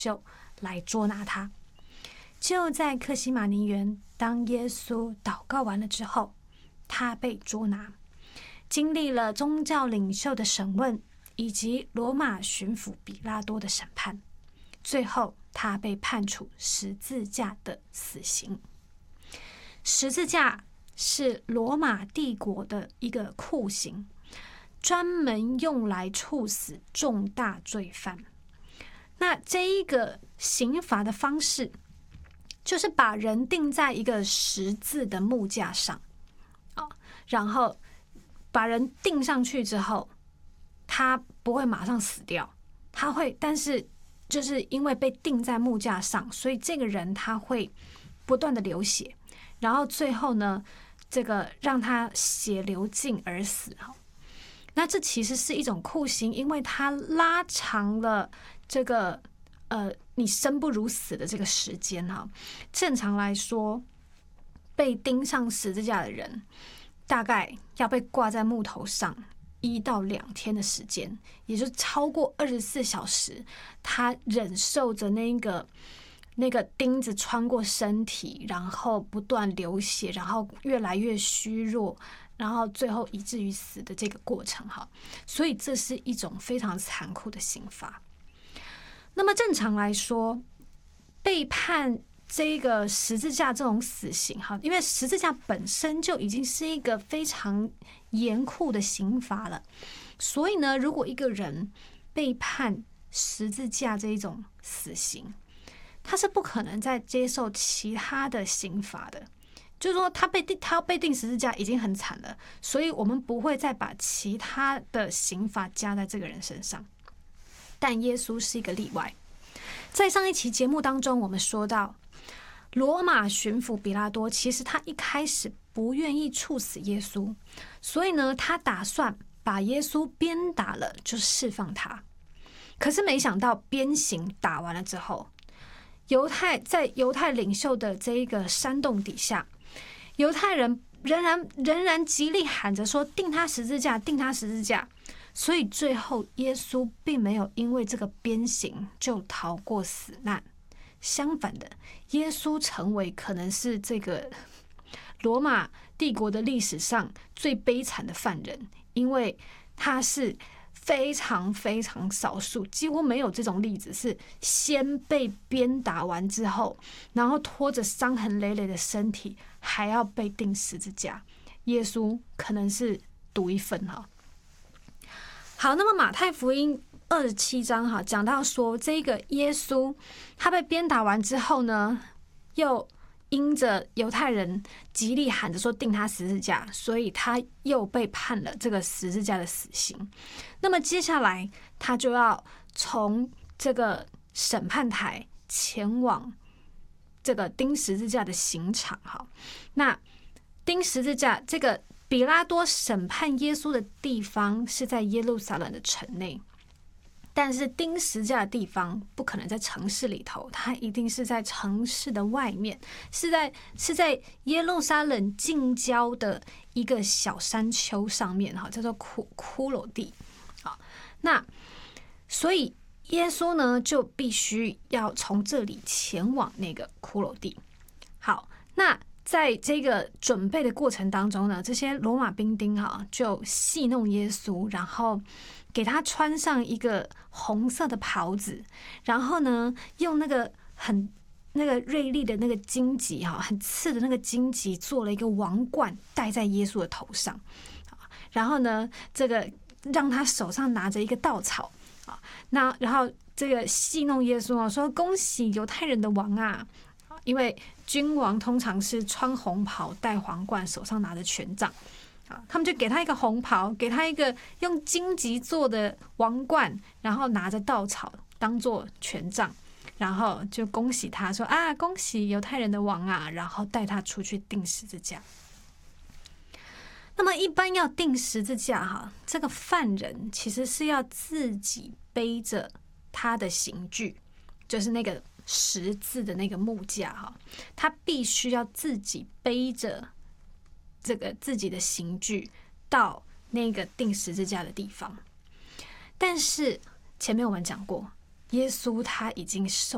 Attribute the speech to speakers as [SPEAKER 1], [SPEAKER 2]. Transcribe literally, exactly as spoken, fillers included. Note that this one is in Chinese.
[SPEAKER 1] 袖来捉拿他。就在客西马尼园，当耶稣祷告完了之后，他被捉拿，经历了宗教领袖的审问以及罗马巡抚比拉多的审判，最后他被判处十字架的死刑。十字架是罗马帝国的一个酷刑，专门用来处死重大罪犯。那这一个刑罚的方式，就是把人钉在一个十字的木架上，然后把人钉上去之后，他不会马上死掉，他会，但是就是因为被钉在木架上，所以这个人他会不断的流血，然后最后呢，这个让他血流尽而死。那这其实是一种酷刑，因为它拉长了这个呃你生不如死的这个时间哈。正常来说，被钉上十字架的人，大概要被挂在木头上一到两天的时间，也就是超过二十四小时，他忍受着那个那个钉子穿过身体，然后不断流血，然后越来越虚弱，然后最后以至于死的这个过程哈。所以这是一种非常残酷的刑罚。那么正常来说，被判这个十字架这种死刑哈，因为十字架本身就已经是一个非常严酷的刑罚了，所以呢，如果一个人被判十字架这一种死刑，他是不可能再接受其他的刑罚的。就是说他被定他被定十字架已经很惨了，所以我们不会再把其他的刑罚加在这个人身上。但耶稣是一个例外。在上一期节目当中，我们说到罗马巡抚比拉多，其实他一开始不愿意处死耶稣，所以呢，他打算把耶稣鞭打了就释放他。可是没想到鞭刑打完了之后，犹太在犹太领袖的这一个煽动底下，犹太人仍然仍然极力喊着说钉他十字架，钉他十字架。所以最后耶稣并没有因为这个鞭刑就逃过死难，相反的，耶稣成为可能是这个罗马帝国的历史上最悲惨的犯人，因为他是非常非常少数，几乎没有这种例子是先被鞭打完之后，然后拖着伤痕累累的身体还要被钉十字架。耶稣可能是独一份哈。好，那么马太福音二十七章哈，讲到说这个耶稣他被鞭打完之后呢，又因着犹太人极力喊着说钉他十字架，所以他又被判了这个十字架的死刑。那么接下来他就要从这个审判台前往这个钉十字架的刑场哈。那钉十字架这个比拉多审判耶稣的地方是在耶路撒冷的城内，但是钉十字架的地方不可能在城市里头，它一定是在城市的外面，是在是在耶路撒冷近郊的一个小山丘上面，叫做骷骷髅地。那所以耶稣呢就必须要从这里前往那个骷髅地。好，那在这个准备的过程当中呢，这些罗马兵丁哈就戏弄耶稣，然后给他穿上一个红色的袍子，然后呢用那个很那个锐利的那个荆棘哈，很刺的那个荆棘做了一个王冠戴在耶稣的头上，然后呢这个让他手上拿着一个稻草啊，那然后这个戏弄耶稣说恭喜犹太人的王啊。因为君王通常是穿红袍戴皇冠手上拿着权杖，他们就给他一个红袍，给他一个用荆棘做的王冠，然后拿着稻草当做权杖，然后就恭喜他说啊恭喜犹太人的王啊，然后带他出去钉十字架。那么一般要钉十字架哈，这个犯人其实是要自己背着他的刑具，就是那个十字的那个木架哈，他必须要自己背着这个自己的刑具到那个钉十字架的地方。但是前面我们讲过，耶稣他已经受